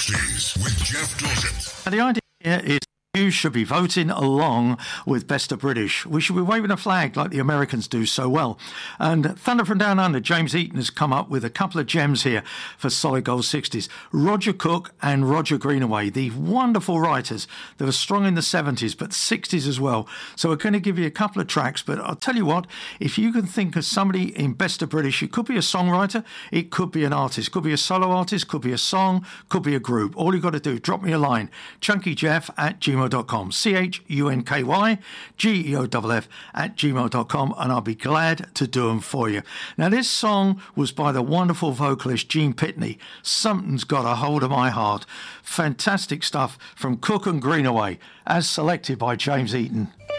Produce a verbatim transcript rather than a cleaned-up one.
sixties with Jeff Dorset. And the idea here is you should be voting along with Best of British. We should be waving a flag like the Americans do so well. And Thunder from Down Under, James Eaton has come up with a couple of gems here for Solid Gold sixties. Roger Cook and Roger Greenaway, the wonderful writers that were strong in the seventies, but sixties as well. So we're going to give you a couple of tracks, but I'll tell you what, if you can think of somebody in Best of British, it could be a songwriter, it could be an artist, could be a solo artist, could be a song, could be a group. All you've got to do, drop me a line, chunkyjeff at gmail dot com, C H U N K Y G E O F F at gmail dot com, and I'll be glad to do them for you. Now, this song was by the wonderful vocalist Gene Pitney. Something's Got a Hold of My Heart. Fantastic stuff from Cook and Greenaway, as selected by James Eaton.